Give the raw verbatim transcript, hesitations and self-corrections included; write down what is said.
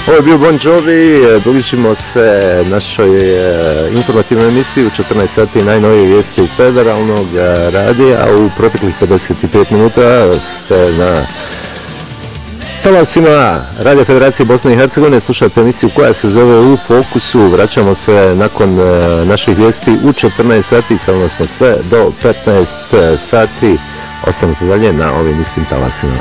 Ovo je bio Bon Jovi, bližimo se našoj informativnoj emisiji u četrnaest sati najnovije vijesti federalnog radija. U proteklih pedeset pet minuta ste na talasima Radio Federacije Bosne i Hercegovine, slušate emisiju koja se zove U fokusu. Vraćamo se nakon naših vijesti u četrnaest sati, samo smo sve do petnaest sati. Ostanite dalje na ovim istim talasima.